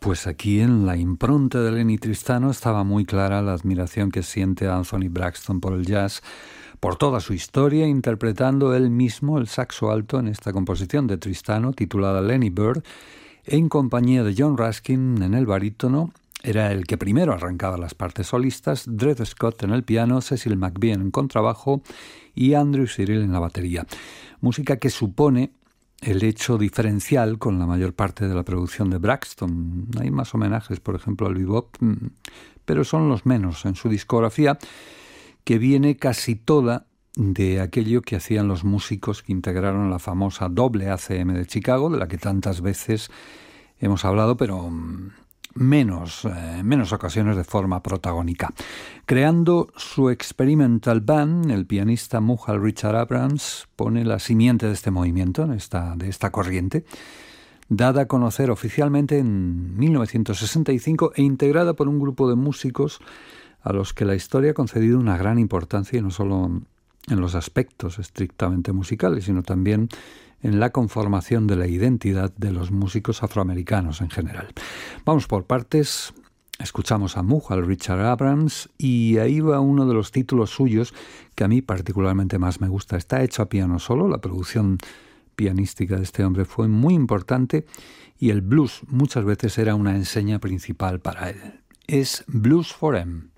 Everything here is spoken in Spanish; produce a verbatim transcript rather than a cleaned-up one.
Pues aquí en la impronta de Lenny Tristano estaba muy clara la admiración que siente Anthony Braxton por el jazz, por toda su historia, interpretando él mismo el saxo alto en esta composición de Tristano titulada Lenny Bird, en compañía de John Ruskin en el barítono. Era el que primero arrancaba las partes solistas, Dred Scott en el piano, Cecil McBee en contrabajo y Andrew Cyril en la batería. Música que supone el hecho diferencial con la mayor parte de la producción de Braxton. Hay más homenajes, por ejemplo, al bebop, pero son los menos en su discografía, que viene casi toda de aquello que hacían los músicos que integraron la famosa doble A C M de Chicago, de la que tantas veces hemos hablado, pero menos, eh, menos ocasiones de forma protagónica. Creando su experimental band, el pianista Mughal Richard Abrams pone la simiente de este movimiento, en esta, de esta corriente, dada a conocer oficialmente en mil novecientos sesenta y cinco e integrada por un grupo de músicos a los que la historia ha concedido una gran importancia, y no solo en los aspectos estrictamente musicales, sino también en la conformación de la identidad de los músicos afroamericanos en general. Vamos por partes. Escuchamos a Mughal Richard Abrams y ahí va uno de los títulos suyos que a mí particularmente más me gusta. Está hecho a piano solo, la producción pianística de este hombre fue muy importante y el blues muchas veces era una enseña principal para él. Es Blues for Em.